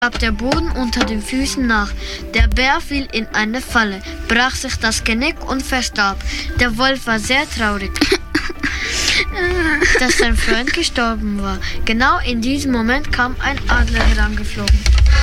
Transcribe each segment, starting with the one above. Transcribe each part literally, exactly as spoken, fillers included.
gab der Boden unter den Füßen nach. Der Bär fiel in eine Falle, brach sich das Genick und verstarb. Der Wolf war sehr traurig, dass sein Freund gestorben war. Genau in diesem Moment kam ein Adler herangeflogen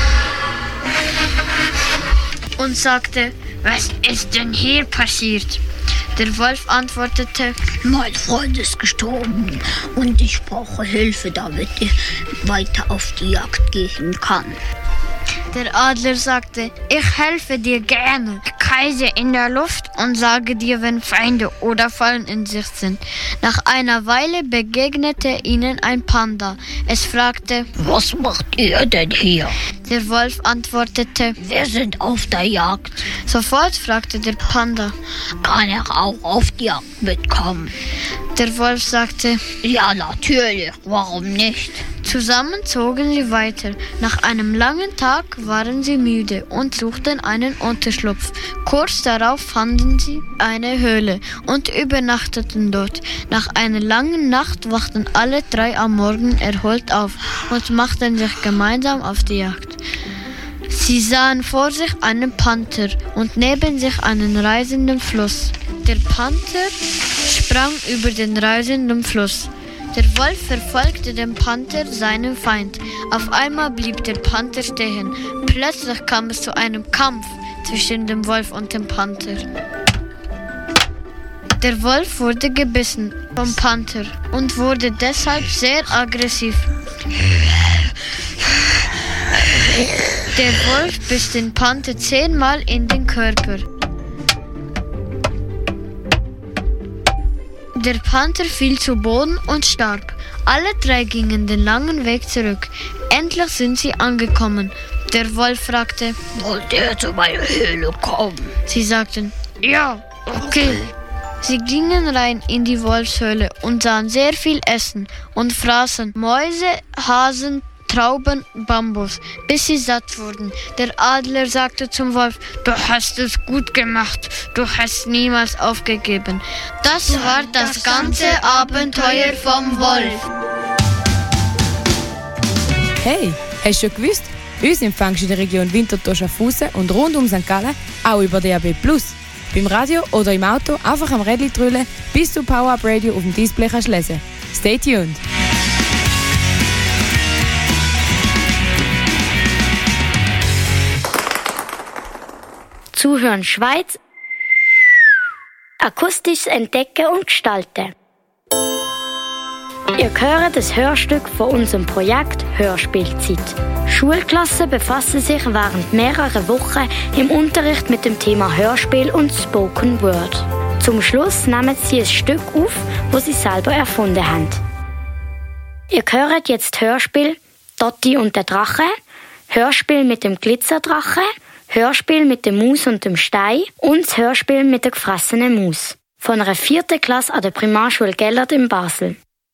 und sagte: Was ist denn hier passiert? Der Wolf antwortete: Mein Freund ist gestorben und ich brauche Hilfe, damit ich weiter auf die Jagd gehen kann. Der Adler sagte: Ich helfe dir gerne. Ich kreise in der Luft und sage dir, wenn Feinde oder Fallen in Sicht sind. Nach einer Weile begegnete ihnen ein Panda. Es fragte: Was macht ihr denn hier? Der Wolf antwortete: Wir sind auf der Jagd. Sofort fragte der Panda: Kann er auch auf die Jagd mitkommen? Der Wolf sagte: Ja, natürlich, warum nicht? Zusammen zogen sie weiter. Nach einem langen Tag waren sie müde und suchten einen Unterschlupf. Kurz darauf fanden sie eine Höhle und übernachteten dort. Nach einer langen Nacht wachten alle drei am Morgen erholt auf und machten sich gemeinsam auf die Jagd. Sie sahen vor sich einen Panther und neben sich einen reisenden Fluss. Der Panther sprang über den reisenden Fluss. Der Wolf verfolgte den Panther, seinen Feind. Auf einmal blieb der Panther stehen. Plötzlich kam es zu einem Kampf zwischen dem Wolf und dem Panther. Der Wolf wurde gebissen vom Panther und wurde deshalb sehr aggressiv. Der Wolf biss den Panther zehnmal in den Körper. Der Panther fiel zu Boden und starb. Alle drei gingen den langen Weg zurück. Endlich sind sie angekommen. Der Wolf fragte: Wollt ihr zu meiner Höhle kommen? Sie sagten: Ja, okay. Sie gingen rein in die Wolfshöhle und sahen sehr viel Essen und fraßen Mäuse, Hasen, Trauben, Bambus, bis sie satt wurden. Der Adler sagte zum Wolf: Du hast es gut gemacht, du hast niemals aufgegeben. Das ja, war das, das ganze Abenteuer vom Wolf. Hey, hast du schon gewusst? Uns empfängst du in der Region Winterthur-Schaffhausen und rund um Sankt Gallen auch über D A B plus. Beim Radio oder im Auto einfach am Rädchen drüllen, bis du Power-Up Radio auf dem Display kannst lesen. Stay tuned! Zuhören Schweiz. Akustisch entdecken und gestalten. Ihr hört das Hörstück von unserem Projekt Hörspielzeit. Schulklassen befassen sich während mehrerer Wochen im Unterricht mit dem Thema Hörspiel und Spoken Word. Zum Schluss nehmen sie ein Stück auf, das sie selber erfunden haben. Ihr hört jetzt Hörspiel Dotti und der Drache, Hörspiel mit dem Glitzerdrache, Hörspiel mit der Maus und dem Stein und das Hörspiel mit der gefressenen Maus. Von einer vierten Klasse an der Primarschule Gellert in Basel.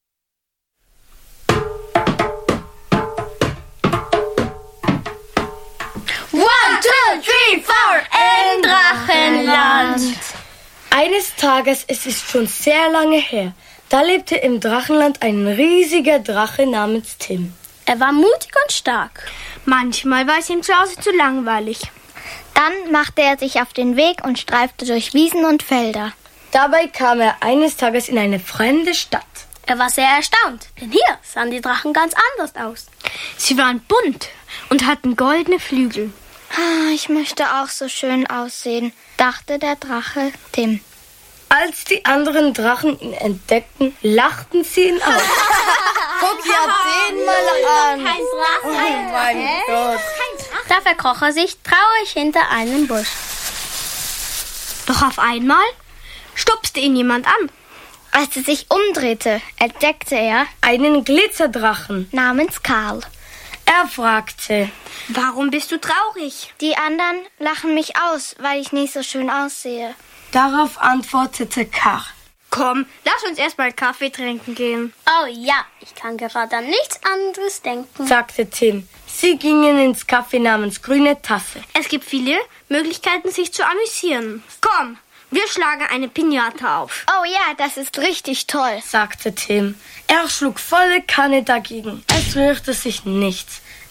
One, two, three, four, im Drachenland. Eines Tages, es ist schon sehr lange her, da lebte im Drachenland ein riesiger Drache namens Tim. Er war mutig und stark. Manchmal war es ihm zu Hause zu langweilig. Dann machte er sich auf den Weg und streifte durch Wiesen und Felder. Dabei kam er eines Tages in eine fremde Stadt. Er war sehr erstaunt, denn hier sahen die Drachen ganz anders aus. Sie waren bunt und hatten goldene Flügel. Ich möchte auch so schön aussehen, dachte der Drache Tim. Als die anderen Drachen ihn entdeckten, lachten sie ihn aus. Guck ja den mal an. Kein Drache. Oh mein Gott. Da verkroch er sich traurig hinter einem Busch. Doch auf einmal stupste ihn jemand an. Als er sich umdrehte, entdeckte er einen Glitzerdrachen namens Karl. Er fragte: Warum bist du traurig? Die anderen lachen mich aus, weil ich nicht so schön aussehe. Darauf antwortete Karl: Komm, lass uns erstmal Kaffee trinken gehen. Oh ja, ich kann gerade an nichts anderes denken, sagte Tim. Sie gingen ins Café namens Grüne Tasse. Es gibt viele Möglichkeiten, sich zu amüsieren. Komm, wir schlagen eine Piñata auf. Oh ja, das ist richtig toll, sagte Tim. Er schlug volle Kanne dagegen. Es rührte sich nichts.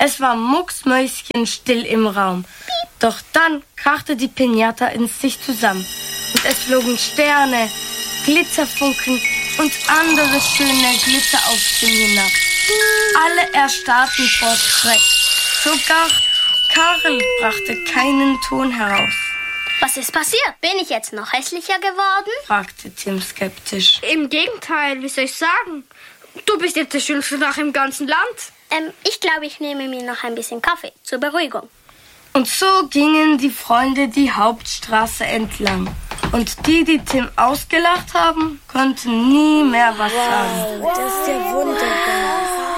Es war mucksmäuschenstill im Raum. Doch dann krachte die Pinata in sich zusammen. Und es flogen Sterne, Glitzerfunken und andere schöne Glitzeraufstimm hinab. Alle erstarrten vor Schreck. Sogar Karel brachte keinen Ton heraus. Was ist passiert? Bin ich jetzt noch hässlicher geworden? Fragte Tim skeptisch. Im Gegenteil, wie soll ich sagen? Du bist jetzt der schönste Drache im ganzen Land. Ähm, ich glaube, ich nehme mir noch ein bisschen Kaffee zur Beruhigung. Und so gingen die Freunde die Hauptstraße entlang. Und die, die Tim ausgelacht haben, konnten nie mehr was sagen. Wow, das ist ja wunderbar.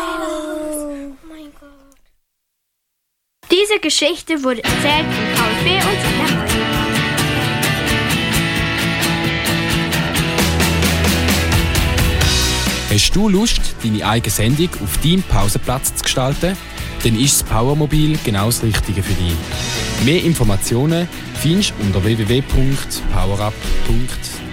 Diese Geschichte wurde erzählt von Paul Fee und seiner Freundin. Hast du Lust, deine eigene Sendung auf deinem Pausenplatz zu gestalten? Dann ist das Powermobil genau das Richtige für dich. Mehr Informationen findest du unter w w w punkt powerup punkt